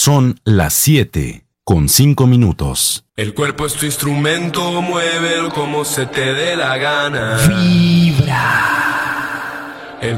Son las 7:05. El cuerpo es tu instrumento, muévelo como se te dé la gana. Vibra.